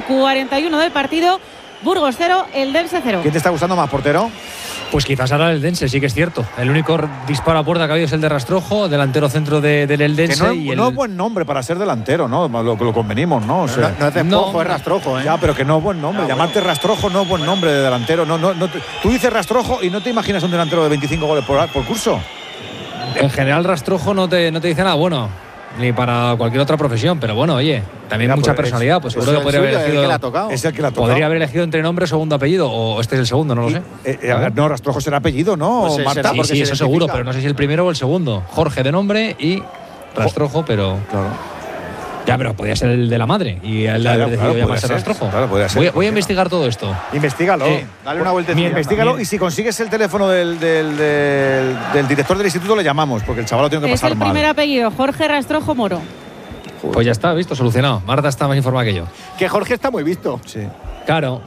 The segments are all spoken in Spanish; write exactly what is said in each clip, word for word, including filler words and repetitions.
cuarenta y uno del partido. Burgos cero, Eldense cero. ¿Quién te está gustando más, portero? Pues quizás ahora el Eldense, sí que es cierto. El único disparo a puerta que ha habido es el de Rastrojo, delantero centro de, del Eldense. Que no, y el... no es buen nombre para ser delantero, ¿no? Lo, lo convenimos, ¿no? O sea, no, no es despojo, no, es Rastrojo, ¿eh? Ya, pero que no es buen nombre. Ah, Llamarte bueno. Rastrojo no es buen nombre de delantero. No, no, no te, tú dices Rastrojo y no te imaginas un delantero de veinticinco goles por, por curso. En general, Rastrojo no te, no te dice nada bueno, ni para cualquier otra profesión. Pero bueno, oye, también Mira, mucha pues, personalidad. Pues Pues seguro el que podría haber suyo, el elegido. que le ha tocado. Es el que la ha tocado. Podría haber elegido entre nombre, segundo apellido, o este es el segundo, no lo Y, sé. eh, eh, no, Rastrojo será apellido, ¿no, Pues, eh, Marta? será Sí, porque sí, se eso identifica. seguro, pero no sé si el primero o el segundo. Jorge de nombre y Rastrojo, pero. Claro. Ya, pero podría ser el de la madre y el de Claro, haber decidido claro, llamarse podría ser. Rastrojo. Claro, podría ser. Voy, a- voy a Podría. investigar todo esto. Investígalo. Eh, Dale una vueltecilla. Investígalo Bien. y si consigues el teléfono del, del, del, del director del instituto le llamamos, porque el chaval lo tiene que Es pasar el mal. primer apellido, Jorge Rastrojo Moro. Pues ya está, visto, solucionado. Marta está más informada que yo. Que Jorge está muy visto. Sí. Claro,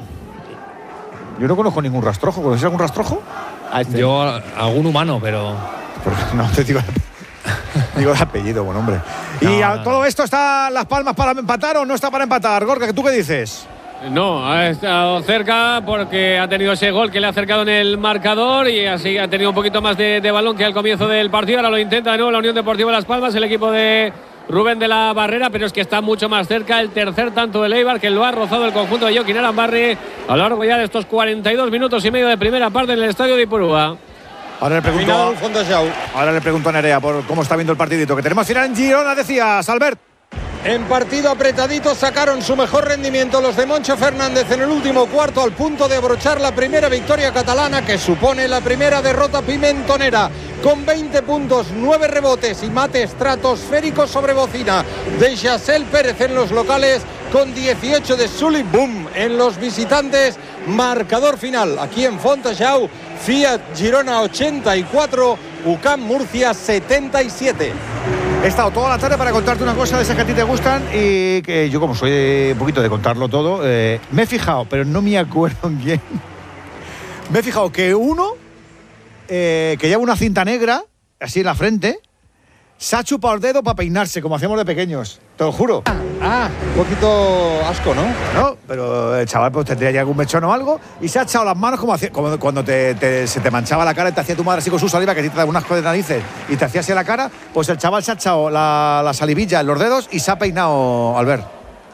Yo no conozco ningún Rastrojo. ¿Conoces algún Rastrojo? A este. yo a- algún humano, pero. Porque no te digo, digo el apellido, buen hombre. No, ¿Y a no, todo no. esto está Las Palmas para empatar o no está para empatar? Gorka, ¿tú qué dices? No, ha estado cerca porque ha tenido ese gol que le ha acercado en el marcador y así ha tenido un poquito más de, de balón que al comienzo del partido. Ahora lo intenta de nuevo la Unión Deportiva Las Palmas, el equipo de Rubén de la Barrera, pero es que está mucho más cerca el tercer tanto de Eibar, que lo ha rozado el conjunto de Joaquín Arambarri a lo largo ya de estos cuarenta y dos minutos y medio de primera parte en el estadio de Ipurúa. Ahora le pregunto, Terminado a, el fondo Jau. ahora le pregunto a Nerea por cómo está viendo el partidito. Que tenemos final en Girona, decías, Albert. En partido apretadito sacaron su mejor rendimiento los de Moncho Fernández en el último cuarto, al punto de abrochar la primera victoria catalana, que supone la primera derrota pimentonera, con veinte puntos, nueve rebotes y mate estratosférico sobre bocina de Yasel Pérez en los locales, con dieciocho de Sully Boom en los visitantes. Marcador final aquí en Fontajau: Fiat Girona ochenta y cuatro, U C A M Murcia setenta y siete. He estado toda la tarde para contarte una cosa de esas que a ti te gustan y que yo, como soy eh, un poquito de contarlo todo, eh, me he fijado, pero no me acuerdo en quién. Me he fijado que uno eh, que lleva una cinta negra así en la frente se ha chupado el dedo para peinarse, como hacíamos de pequeños. Te lo juro. Ah, un poquito asco, ¿no? ¿No? Pero el chaval pues tendría ya algún mechón o algo y se ha echado las manos como, hacía, como cuando te, te- se te manchaba la cara y te hacía tu madre así con su saliva, que a ti te da un asco de narices y te hacía así la cara. Pues el chaval se ha echado la, la salivilla en los dedos y se ha peinado, Albert.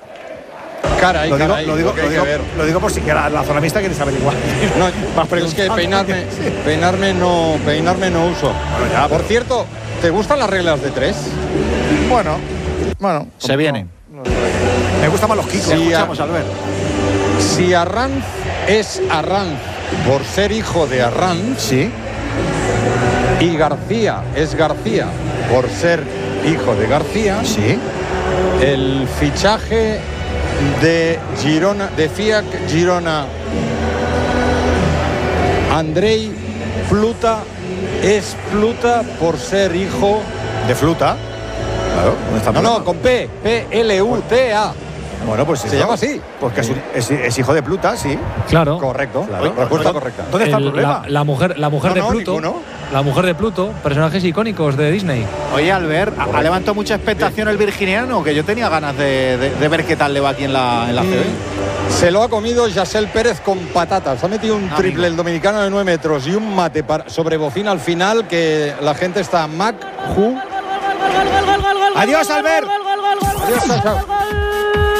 Caray, Lo digo, caray, lo, digo, lo que lo, hay digo, que ver. lo digo por si quiera la zona mixta quieres averiguar. No, Vas pero es que preguntando. peinarme, peinarme no, peinarme no uso. Bueno, ya, Por pero- cierto, ¿te gustan las reglas de tres? Bueno, bueno. Se viene. Me gustan más los kicks. Sí, Escuchamos, Albert. Si Arranz es Arranz por ser hijo de Arranz, Sí. y García es García por ser hijo de García, Sí. el fichaje de Girona, de Fiat Girona, Andrei Pluta, es Pluta por ser hijo. De fruta. Claro. ¿Dónde está el No, no, problema? con P, P L U T A. Bueno, pues Se eso. llama así. Porque es, un- es- es hijo de Pluta, sí. Claro. Correcto, Claro. respuesta correcta. ¿Dónde está el, El- problema? la, la mujer, la mujer No, de no, Pluto. ninguno. La mujer de Pluto, personajes icónicos de Disney. Oye, Albert, ha, ha levantado mucha expectación el virginiano, que yo tenía ganas de, de- de ver qué tal le va aquí en la, en la C B. Se lo ha comido Yasel Pérez con patatas. Ha metido un Amigo. triple el dominicano de nueve metros y un mate para, sobre bocina al final, que la gente está Mac, Hu. Gol, gol, gol, gol, gol, gol, Adiós, gol, Albert. gol, gol, gol, gol, gol, Adiós, gol, chao, gol, gol.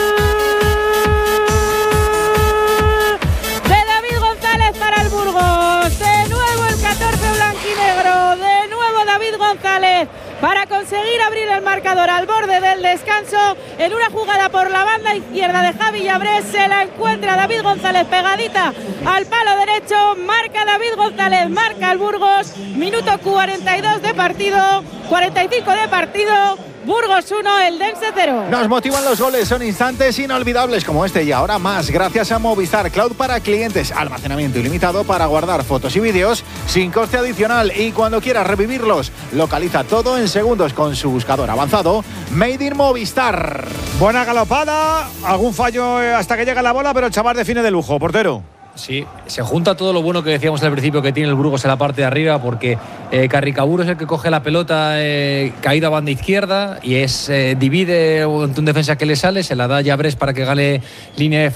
De David González para el Burgos. De nuevo el catorce blanquinegro. De nuevo David González para conseguir abrir el marcador al borde del descanso. En una jugada por la banda izquierda de Javi Llabrés, se la encuentra David González pegadita al palo derecho. Marca David González, marca el Burgos. Minuto cuarenta y dos de partido, cuarenta y cinco de partido. Burgos uno, Eldense cero. Nos motivan los goles, son instantes inolvidables como este y ahora más gracias a Movistar Cloud para clientes, almacenamiento ilimitado para guardar fotos y vídeos sin coste adicional y cuando quieras revivirlos, localiza todo en segundos con su buscador avanzado Made in Movistar. Buena galopada. Algún fallo eh, hasta que llega la bola, pero el chaval define de lujo. Portero. Sí, se junta todo lo bueno que decíamos al principio que tiene el Burgos en la parte de arriba, porque eh, Carricaburu es el que coge la pelota eh, caída a banda izquierda y es eh, divide ante un defensa que le sale, se la da a Llabrés para que gane línea de